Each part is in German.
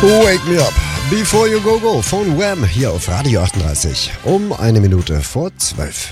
Wake Me Up, Before You Go Go von Wham hier auf Radio 38 um 1:12.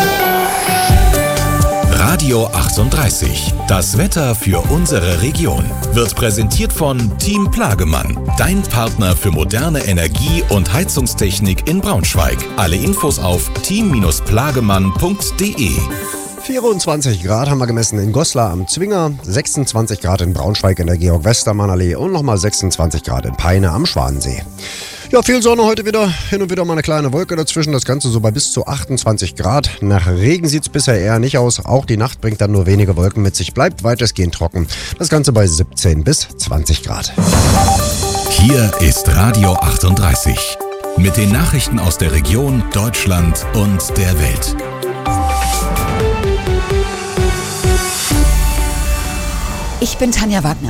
Radio 38. Das Wetter für unsere Region wird präsentiert von Team Plagemann, dein Partner für moderne Energie- und Heizungstechnik in Braunschweig. Alle Infos auf team-plagemann.de. 24 Grad haben wir gemessen in Goslar am Zwinger, 26 Grad in Braunschweig in der Georg-Westermann-Allee und nochmal 26 Grad in Peine am Schwanensee. Ja, viel Sonne heute wieder, hin und wieder mal eine kleine Wolke dazwischen, das Ganze so bei bis zu 28 Grad. Nach Regen sieht es bisher eher nicht aus, auch die Nacht bringt dann nur wenige Wolken mit sich, bleibt weitestgehend trocken. Das Ganze bei 17 bis 20 Grad. Hier ist Radio 38 mit den Nachrichten aus der Region, Deutschland und der Welt. Ich bin Tanja Wagner.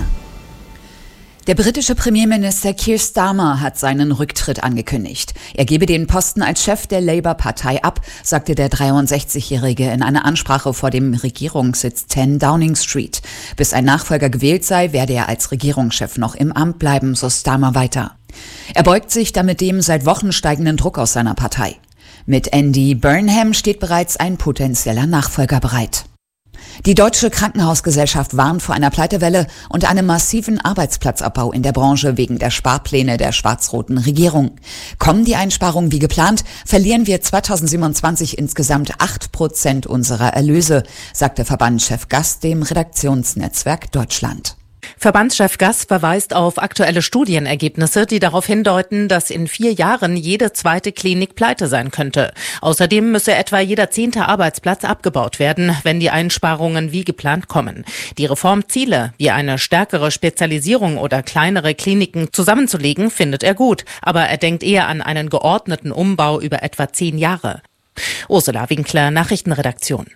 Der britische Premierminister Keir Starmer hat seinen Rücktritt angekündigt. Er gebe den Posten als Chef der Labour-Partei ab, sagte der 63-Jährige in einer Ansprache vor dem Regierungssitz 10 Downing Street. Bis ein Nachfolger gewählt sei, werde er als Regierungschef noch im Amt bleiben, so Starmer weiter. Er beugt sich damit dem seit Wochen steigenden Druck aus seiner Partei. Mit Andy Burnham steht bereits ein potenzieller Nachfolger bereit. Die Deutsche Krankenhausgesellschaft warnt vor einer Pleitewelle und einem massiven Arbeitsplatzabbau in der Branche wegen der Sparpläne der schwarz-roten Regierung. Kommen die Einsparungen wie geplant, verlieren wir 2027 insgesamt 8% unserer Erlöse, sagte Verbandschef Gass dem Redaktionsnetzwerk Deutschland. Verbandschef Gass verweist auf aktuelle Studienergebnisse, die darauf hindeuten, dass in 4 Jahren jede zweite Klinik pleite sein könnte. Außerdem müsse etwa jeder 10. Arbeitsplatz abgebaut werden, wenn die Einsparungen wie geplant kommen. Die Reformziele, wie eine stärkere Spezialisierung oder kleinere Kliniken zusammenzulegen, findet er gut. Aber er denkt eher an einen geordneten Umbau über etwa 10 Jahre. Ursula Winkler, Nachrichtenredaktion.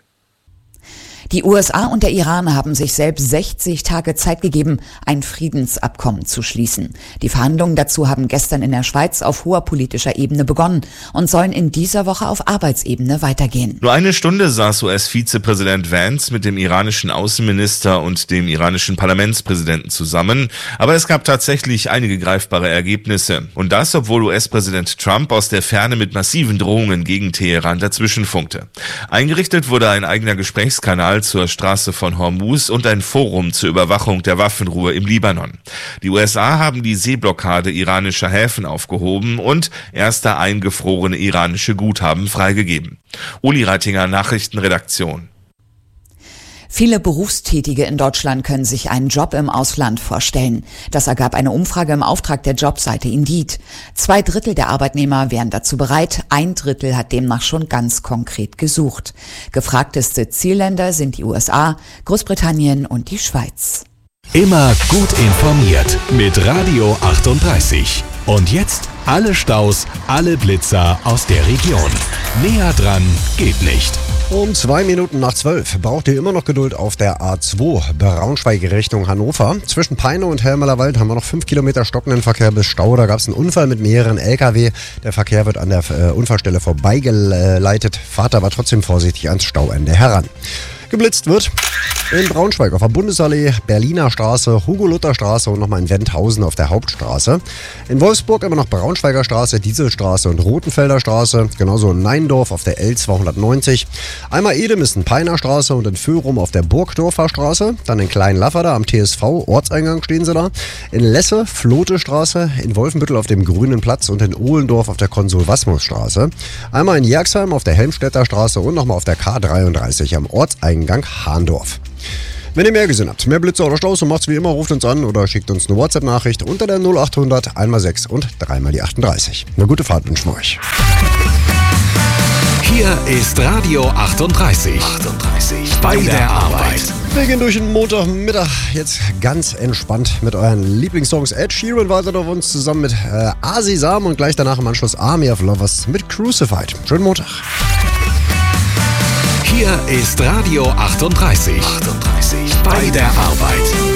Die USA und der Iran haben sich selbst 60 Tage Zeit gegeben, ein Friedensabkommen zu schließen. Die Verhandlungen dazu haben gestern in der Schweiz auf hoher politischer Ebene begonnen und sollen in dieser Woche auf Arbeitsebene weitergehen. Nur eine Stunde saß US-Vizepräsident Vance mit dem iranischen Außenminister und dem iranischen Parlamentspräsidenten zusammen. Aber es gab tatsächlich einige greifbare Ergebnisse. Und das, obwohl US-Präsident Trump aus der Ferne mit massiven Drohungen gegen Teheran dazwischenfunkte. Eingerichtet wurde ein eigener Gesprächskanal zur Straße von Hormuz und ein Forum zur Überwachung der Waffenruhe im Libanon. Die USA haben die Seeblockade iranischer Häfen aufgehoben und erste eingefrorene iranische Guthaben freigegeben. Uli Reitinger, Nachrichtenredaktion. Viele Berufstätige in Deutschland können sich einen Job im Ausland vorstellen. Das ergab eine Umfrage im Auftrag der Jobseite Indeed. 2/3 der Arbeitnehmer wären dazu bereit, 1/3 hat demnach schon ganz konkret gesucht. Gefragteste Zielländer sind die USA, Großbritannien und die Schweiz. Immer gut informiert mit Radio 38. Und jetzt alle Staus, alle Blitzer aus der Region. Näher dran geht nicht. Um 12:02 braucht ihr immer noch Geduld auf der A2 Braunschweig Richtung Hannover. Zwischen Peine und Helmerlerwald haben wir noch 5 Kilometer stockenden Verkehr bis Stau. Da gab es einen Unfall mit mehreren LKW. Der Verkehr wird an der Unfallstelle vorbeigeleitet. Fahrt aber trotzdem vorsichtig ans Stauende heran. Geblitzt wird in Braunschweig auf der Bundesallee, Berliner Straße, Hugo-Luther-Straße und nochmal in Wendhausen auf der Hauptstraße. In Wolfsburg immer noch Braunschweiger Straße, Dieselstraße und Rothenfelder Straße. Genauso in Neindorf auf der L290. Einmal Edemissen, Peiner Straße und in Föhrum auf der Burgdorfer Straße. Dann in Kleinlafferda am TSV, Ortseingang stehen sie da. In Lesse, Flote Straße. In Wolfenbüttel auf dem Grünen Platz und in Ohlendorf auf der Konsul-Wasmus-Straße. Einmal in Jerxheim auf der Helmstedter Straße und nochmal auf der K33 am Ortseingang Hahndorf. Wenn ihr mehr gesehen habt, mehr Blitzer oder Staus, so macht's wie immer, ruft uns an oder schickt uns eine WhatsApp-Nachricht unter der 0800 1x6 und 3x38. Eine gute Fahrt wünschen wir euch. Hier ist Radio 38. Bei der Arbeit. Wir gehen durch den Montagmittag jetzt ganz entspannt mit euren Lieblingssongs. Ed Sheeran wartet auf uns zusammen mit Asi Sam und gleich danach im Anschluss Army of Lovers mit Crucified. Schönen Montag. Hier ist Radio 38. Bei der Arbeit.